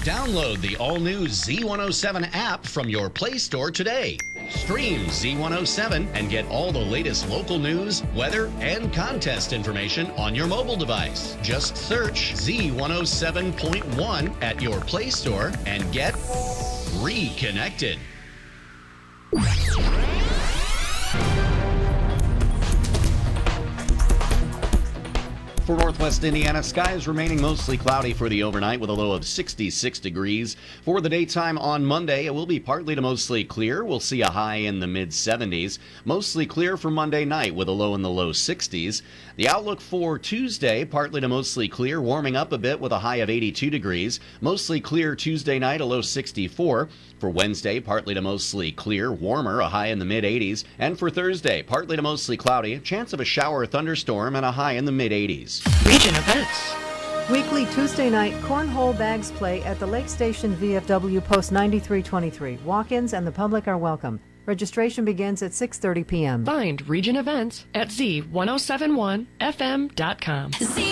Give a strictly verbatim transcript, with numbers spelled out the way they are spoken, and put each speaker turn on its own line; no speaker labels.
Download the all-new Z one oh seven app from your Play Store today. Stream Z one oh seven and get all the latest local news, weather, and contest information on your mobile device. Just search Z one oh seven point one at your Play Store and get reconnected. For Northwest Indiana, skies remaining mostly cloudy for the overnight with a low of sixty-six degrees. For the daytime on Monday, it will be partly to mostly clear. We'll see a high in the mid seventies. Mostly clear for Monday night with a low in the low sixties. The outlook for Tuesday, partly to mostly clear, warming up a bit with a high of eighty-two degrees. Mostly clear Tuesday night, a low sixty-four. For Wednesday, partly to mostly clear, warmer, a high in the mid eighties. And for Thursday, partly to mostly cloudy, a chance of a shower or thunderstorm and a high in the mid eighties.
Region events.
Weekly Tuesday night cornhole bags play at the Lake Station V F W Post ninety-three twenty-three. Walk-ins and the public are welcome. Registration begins at six thirty p.m.
Find region events at Z ten seventy-one F M dot com.
Z